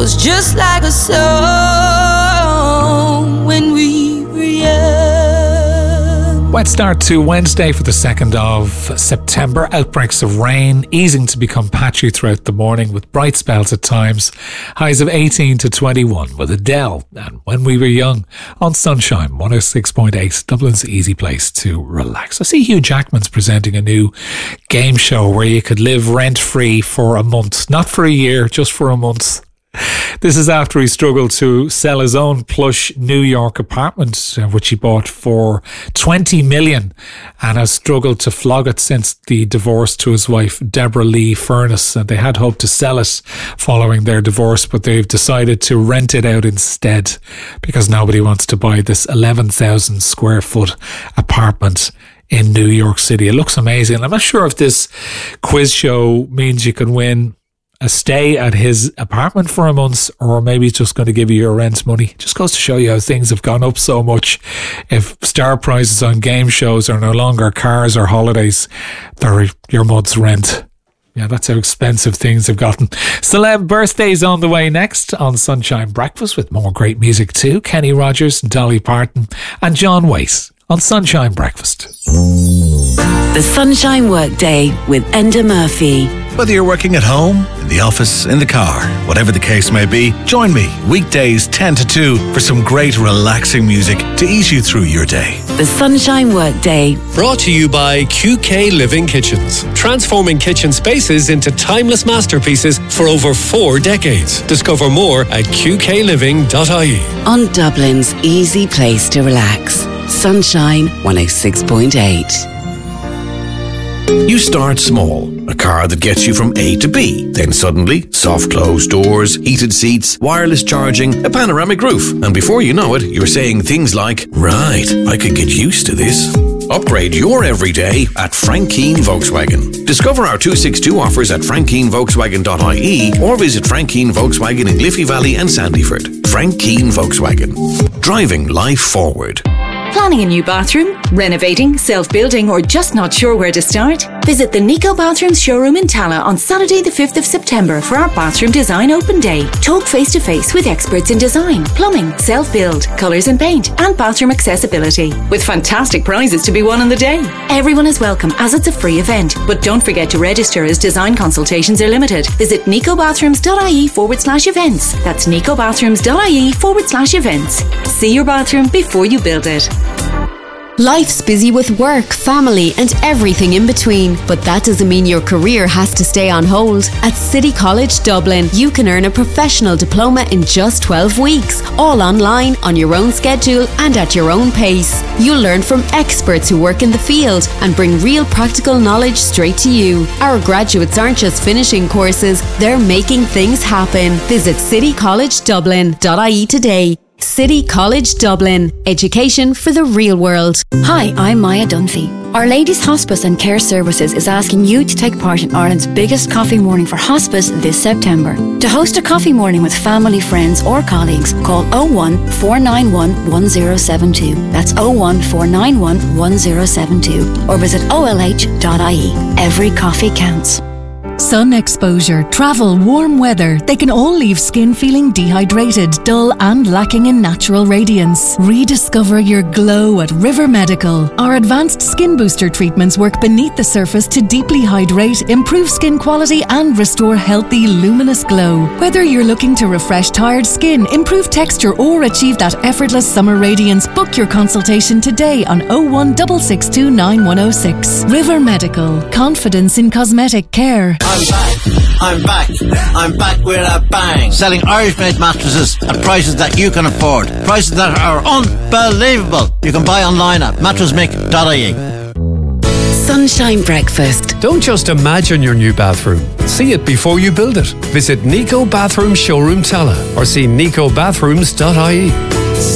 was just like a song when we were young. Wet start to Wednesday for the 2nd of September. Outbreaks of rain easing to become patchy throughout the morning with bright spells at times. Highs of 18 to 21 with Adele and When We Were Young on Sunshine 106.8, Dublin's easy place to relax. I see Hugh Jackman's presenting a new game show where you could live rent-free for a month. Not for a year, just for a month. This is after he struggled to sell his own plush New York apartment, which he bought for $20 million, and has struggled to flog it since the divorce to his wife, Deborah Lee Furness. They had hoped to sell it following their divorce, but they've decided to rent it out instead because nobody wants to buy this 11,000 square foot apartment in New York City. It looks amazing. I'm not sure if this quiz show means you can win a stay at his apartment for a month, or maybe he's just going to give you your rent money. Just goes to show you how things have gone up so much. If star prizes on game shows are no longer cars or holidays, they're your month's rent. Yeah, that's how expensive things have gotten. Celeb birthdays on the way next on Sunshine Breakfast, with more great music too. Kenny Rogers, Dolly Parton and John Waite on Sunshine Breakfast. The Sunshine Workday with Enda Murphy. Whether you're working at home, in the office, in the car, whatever the case may be, join me weekdays 10 to 2 for some great relaxing music to ease you through your day. The Sunshine Workday. Brought to you by QK Living Kitchens. Transforming kitchen spaces into timeless masterpieces for over 4 decades. Discover more at qkliving.ie. On Dublin's easy place to relax. Sunshine 106.8. You start small, a car that gets you from A to B. Then suddenly, soft closed doors, heated seats, wireless charging, a panoramic roof. And before you know it, you're saying things like, right, I could get used to this. Upgrade your everyday at Frank Keane Volkswagen. Discover our 262 offers at frankkeanevolkswagen.ie or visit Frank Keane Volkswagen in Liffey Valley and Sandyford. Frank Keane Volkswagen. Driving life forward. Planning a new bathroom, renovating, self-building, or just not sure where to start? Visit the Nico Bathrooms showroom in Tala on Saturday the 5th of September for our Bathroom Design Open Day. Talk face-to-face with experts in design, plumbing, self-build, colours and paint, and bathroom accessibility, with fantastic prizes to be won on the day. Everyone is welcome as it's a free event, but don't forget to register as design consultations are limited. Visit nicobathrooms.ie/events. That's nicobathrooms.ie/events. See your bathroom before you build it. Life's busy with work, family and everything in between, but that doesn't mean your career has to stay on hold. At City College Dublin, you can earn a professional diploma in just 12 weeks, all online, on your own schedule and at your own pace. You'll learn from experts who work in the field and bring real practical knowledge straight to you. Our graduates aren't just finishing courses, they're making things happen. Visit citycollegedublin.ie today. City College Dublin. Education for the real world. Hi, I'm Maya Dunphy. Our Lady's Hospice and Care Services is asking you to take part in Ireland's biggest coffee morning for hospice this September. To host a coffee morning with family, friends or colleagues, call 01 491 1072. That's 01 491 1072. Or visit olh.ie. Every coffee counts. Sun exposure, travel, warm weather, they can all leave skin feeling dehydrated, dull and lacking in natural radiance. Rediscover your glow at River Medical. Our advanced skin booster treatments work beneath the surface to deeply hydrate, improve skin quality and restore healthy, luminous glow. Whether you're looking to refresh tired skin, improve texture or achieve that effortless summer radiance, book your consultation today on 01662 9106. River Medical. Confidence in cosmetic care. I'm back with a bang. Selling Irish-made mattresses at prices that you can afford. Prices that are unbelievable. You can buy online at mattressmick.ie. Sunshine Breakfast. Don't just imagine your new bathroom. See it before you build it. Visit Nico Bathroom Showroom Tala or see nicobathrooms.ie.